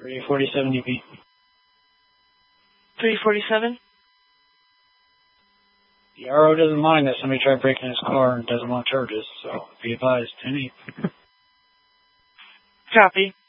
347 UP. 347? The RO doesn't mind that somebody tried breaking his car and doesn't want charges, so be advised. 10-8. Copy.